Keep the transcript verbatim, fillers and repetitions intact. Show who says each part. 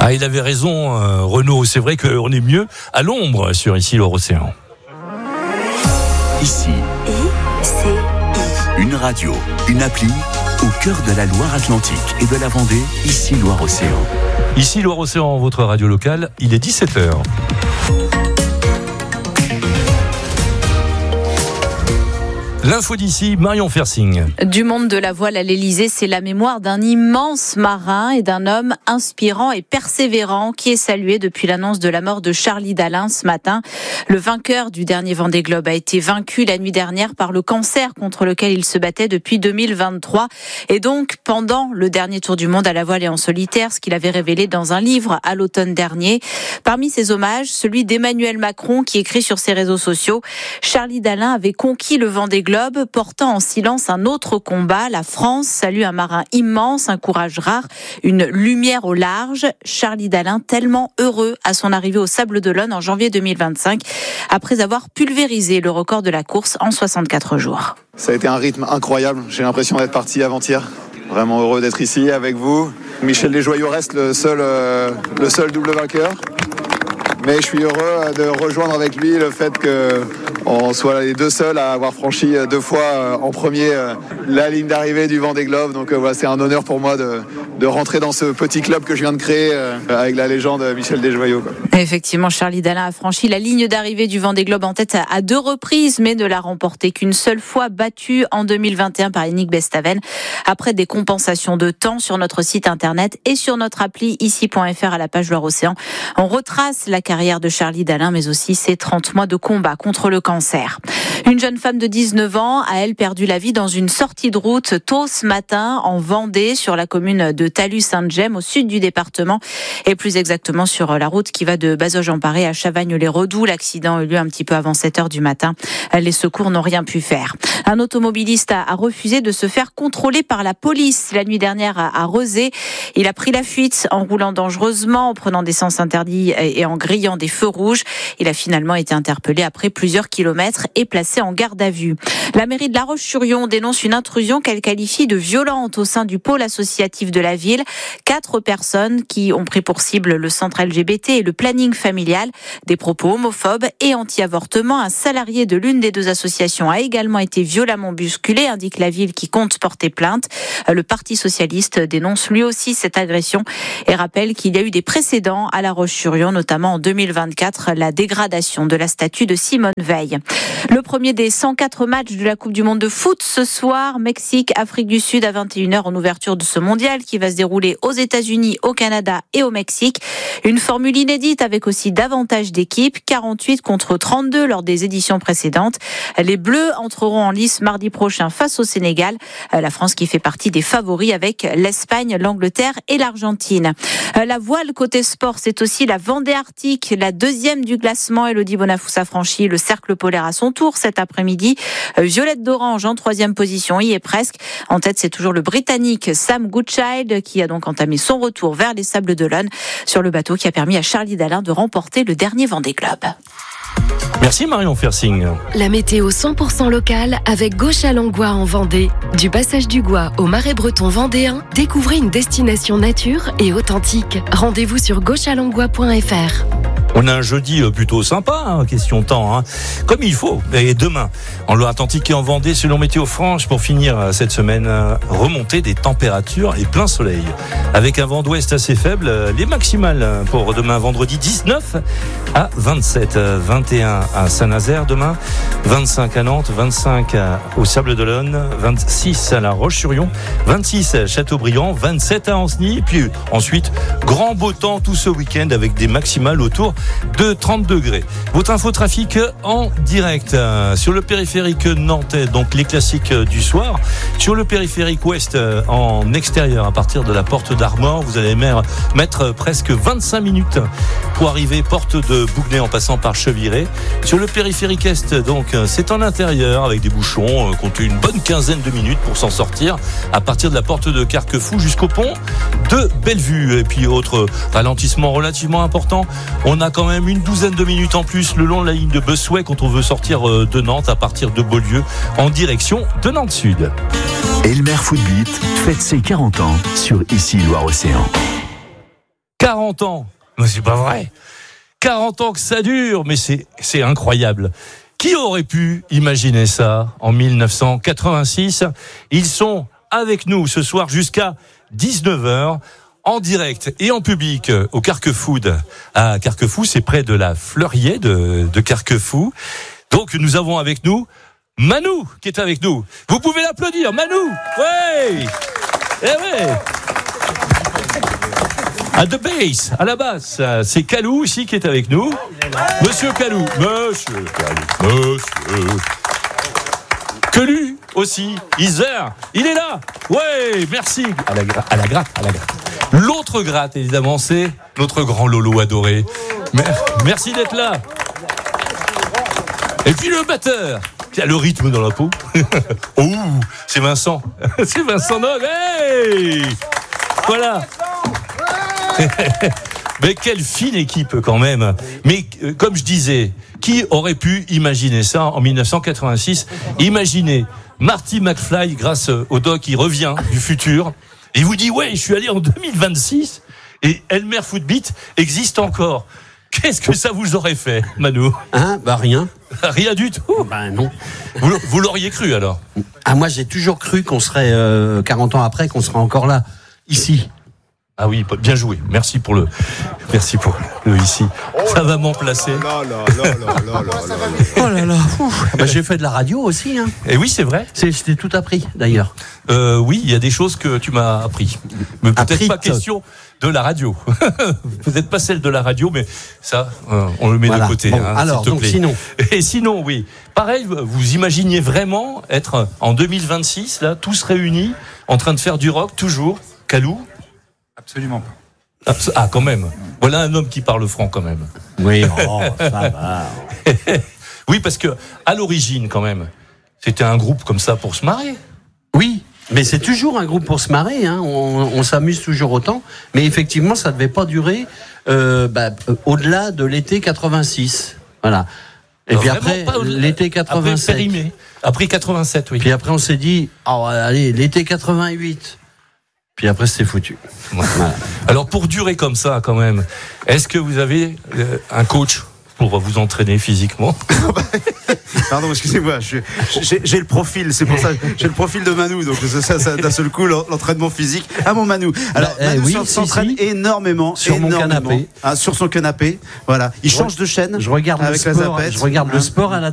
Speaker 1: Ah, il avait raison, euh, Renaud. C'est vrai qu'on est mieux à l'ombre sur Ici Loire-Océan.
Speaker 2: Ici, I C I. Une radio, une appli au cœur de la Loire-Atlantique et de la Vendée. Ici Loire-Océan.
Speaker 1: Ici Loire-Océan, votre radio locale. Il est dix-sept heures. L'info d'ici, Marion Fersing.
Speaker 3: Du monde de la voile à l'Elysée, c'est la mémoire d'un immense marin et d'un homme inspirant et persévérant qui est salué depuis l'annonce de la mort de Charlie Dalin ce matin. Le vainqueur du dernier Vendée Globe a été vaincu la nuit dernière par le cancer contre lequel il se battait depuis deux mille vingt-trois. Et donc, pendant le dernier tour du monde à la voile et en solitaire, ce qu'il avait révélé dans un livre à l'automne dernier. Parmi ses hommages, celui d'Emmanuel Macron qui écrit sur ses réseaux sociaux « Charlie Dalin avait conquis le Vendée Globe portant en silence un autre combat. La France salue un marin immense, un courage rare, une lumière au large. Charlie Dalin, tellement heureux à son arrivée au Sables d'Olonne en janvier deux mille vingt-cinq, après avoir pulvérisé le record de la course en soixante-quatre jours.
Speaker 4: Ça a été un rythme incroyable. J'ai l'impression d'être parti avant-hier. Vraiment heureux d'être ici avec vous. Michel Desjoyaux reste le seul, euh, le seul double vainqueur. Mais je suis heureux de rejoindre avec lui le fait qu'on soit les deux seuls à avoir franchi deux fois en premier la ligne d'arrivée du Vendée Globe. Donc voilà, c'est un honneur pour moi de, de rentrer dans ce petit club que je viens de créer avec la légende Michel Desjoyaux.
Speaker 3: Effectivement, Charlie Dalin a franchi la ligne d'arrivée du Vendée Globe en tête à deux reprises, mais ne l'a remporté qu'une seule fois, battu en deux mille vingt et un par Yannick Bestaven, après des compensations de temps. Sur notre site internet et sur notre appli ici point f r à la page Loire-Océan, on retrace la carrière de Charlie Dalin, mais aussi ses trente mois de combat contre le cancer. Une jeune femme de dix-neuf ans a, elle, perdu la vie dans une sortie de route tôt ce matin en Vendée, sur la commune de Talus-Sainte-Gemme, au sud du département, et plus exactement sur la route qui va de Bazoges-en-Paré à Chavagne-les-Redoux. L'accident a eu lieu un petit peu avant sept heures du matin. Les secours n'ont rien pu faire. Un automobiliste a refusé de se faire contrôler par la police la nuit dernière à Rezé. Il a pris la fuite en roulant dangereusement, en prenant des sens interdits et en grillant des feux rouges. Il a finalement été interpellé après plusieurs kilomètres et placé en garde à vue. La mairie de La Roche-sur-Yon dénonce une intrusion qu'elle qualifie de violente au sein du pôle associatif de la ville. Quatre personnes qui ont pris pour cible le centre L G B T et le planning familial. Des propos homophobes et anti-avortement. Un salarié de l'une des deux associations a également été violemment bousculé, indique la ville qui compte porter plainte. Le Parti socialiste dénonce lui aussi cette agression et rappelle qu'il y a eu des précédents à La Roche-sur-Yon, notamment en deux mille vingt-quatre, la dégradation de la statue de Simone Veil. Le premier des cent quatre matchs de la Coupe du Monde de foot ce soir, Mexique, Afrique du Sud à vingt et une heures en ouverture de ce mondial qui va se dérouler aux États-Unis, au Canada et au Mexique. Une formule inédite avec aussi davantage d'équipes, quarante-huit contre trente-deux lors des éditions précédentes. Les Bleus entreront en lice mardi prochain face au Sénégal. La France qui fait partie des favoris avec l'Espagne, l'Angleterre et l'Argentine. La voile côté sport, c'est aussi la Vendée Arctique, la deuxième du classement. Elodie Bonafous a franchi le cercle polaire à son tour cet après-midi. Violette d'Orange en troisième position, y est presque. En tête, c'est toujours le Britannique Sam Goodchild qui a donc entamé son retour vers les Sables d'Olonne sur le bateau qui a permis à Charlie Dalin de remporter le dernier Vendée Globe.
Speaker 1: Merci Marion Fersing.
Speaker 5: La météo cent pour cent locale avec Gauche-à-Langlois en Vendée. Du passage du Gois au Marais breton vendéen, découvrez une destination nature et authentique. Rendez-vous sur gauche à langlois point f r.
Speaker 1: On a un jeudi plutôt sympa, hein, question temps, hein, comme il faut. Et demain, en Loire-Atlantique et en Vendée, selon Météo France, pour finir cette semaine, remontée des températures et plein soleil. Avec un vent d'ouest assez faible, les maximales pour demain vendredi, dix-neuf à vingt-sept, vingt et un à Saint-Nazaire demain, vingt-cinq à Nantes, vingt-cinq au Sables d'Olonne, vingt-six à La Roche-sur-Yon, vingt-six à Châteaubriand, vingt-sept à Ancenis, et puis ensuite, grand beau temps tout ce week-end avec des maximales autour de trente degrés. Votre infotrafic en direct euh, sur le périphérique nantais, donc les classiques euh, du soir. Sur le périphérique ouest euh, en extérieur, à partir de la porte d'Armor, vous allez mettre euh, presque vingt-cinq minutes pour arriver porte de Bougnay en passant par Cheviré. Sur le périphérique est, donc, euh, c'est en intérieur avec des bouchons, euh, comptez une bonne quinzaine de minutes pour s'en sortir à partir de la porte de Carquefou jusqu'au pont de Bellevue. Et puis autre ralentissement relativement important, on a quand même une douzaine de minutes en plus le long de la ligne de Bessuet quand on veut sortir de Nantes à partir de Beaulieu en direction de Nantes Sud.
Speaker 2: Elmer Footbeat fête ses quarante ans sur Ici Loire-Océan.
Speaker 1: quarante ans. Mais c'est pas vrai. quarante ans que ça dure, mais c'est, c'est incroyable. Qui aurait pu imaginer ça en mille neuf cent quatre-vingt-six? Ils sont avec nous ce soir jusqu'à dix-neuf heures, en direct et en public au Carquefood. À Carquefou, c'est près de la Fleurier de, de Carquefou. Donc nous avons avec nous Manou qui est avec nous. Vous pouvez l'applaudir, Manou. Ouais. Eh ouais. À the bass, à la basse, c'est Calou ici qui est avec nous. Monsieur Calou, Monsieur Calou, Monsieur. Quelu aussi, Isère, il est là. Ouais, merci. À la, gra- à la gratte, à la gratte. L'autre gratte, évidemment, c'est notre grand Lolo adoré. Merci d'être là. Et puis le batteur, qui a le rythme dans la peau. Oh, c'est Vincent. C'est Vincent Nog. Hey, voilà. Mais quelle fine équipe quand même. Mais euh, comme je disais, qui aurait pu imaginer ça en mille neuf cent quatre-vingt-six? Imaginez Marty McFly, grâce au doc, qui revient du futur et il vous dit ouais, je suis allé en deux mille vingt-six et Elmer Footbeat existe encore. Qu'est-ce que ça vous aurait fait, Manu?
Speaker 6: Hein? Bah rien.
Speaker 1: Rien du tout.
Speaker 6: Bah non.
Speaker 1: Vous, vous l'auriez cru alors?
Speaker 6: Ah moi j'ai toujours cru qu'on serait euh, quarante ans après, qu'on serait encore là, ici.
Speaker 1: Ah oui, bien joué. Merci pour le, merci pour le ici. Ça va m'en placer.
Speaker 6: Oh là là là là là. Oh là là. Bah, j'ai fait de la radio aussi. Hein.
Speaker 1: Et oui, c'est vrai.
Speaker 6: C'est, je t'ai tout appris d'ailleurs.
Speaker 1: Euh, oui, il y a des choses que tu m'as appris. Mais peut-être
Speaker 6: appris
Speaker 1: pas question de la radio. Peut-être pas celle de la radio, mais ça, euh, on le met voilà. de côté.
Speaker 6: Bon,
Speaker 1: hein,
Speaker 6: alors,
Speaker 1: s'il te
Speaker 6: donc
Speaker 1: plaît.
Speaker 6: sinon.
Speaker 1: Et sinon, oui. Pareil, vous imaginiez vraiment être en deux mille vingt-six, là, tous réunis, en train de faire du rock, toujours, Calou?
Speaker 7: Absolument pas.
Speaker 1: Abs- ah, quand même. Voilà un homme qui parle franc, quand même.
Speaker 6: Oui, oh, ça va.
Speaker 1: Oui, parce que, à l'origine, quand même, c'était un groupe comme ça pour se marrer.
Speaker 6: Oui, mais c'est toujours un groupe pour se marrer. Hein. On, on s'amuse toujours autant. Mais effectivement, ça ne devait pas durer euh, bah, euh, au-delà de l'été quatre-vingt-six. Voilà. Et
Speaker 1: non,
Speaker 6: puis après, l'été quatre-vingt-sept.
Speaker 1: Après, périmé. après quatre-vingt-sept, oui.
Speaker 6: Puis après, on s'est dit, oh, allez, l'été quatre-vingt-huit. Puis après, c'est foutu.
Speaker 1: Voilà. Alors, pour durer comme ça, quand même, est-ce que vous avez euh, un coach pour vous entraîner physiquement?
Speaker 7: Pardon, excusez-moi, je, j'ai, j'ai le profil, c'est pour ça, j'ai le profil de Manou, donc ça, ça d'un seul coup, l'entraînement physique. Ah mon Manou. Alors, bah, Manou eh oui, s'entraîne si, si. énormément,
Speaker 6: sur
Speaker 7: énormément,
Speaker 6: mon canapé,
Speaker 7: hein, sur son canapé. Voilà, il je change de chaîne.
Speaker 6: Je regarde
Speaker 7: avec
Speaker 6: le sport.
Speaker 7: La
Speaker 6: je regarde hein. le sport à la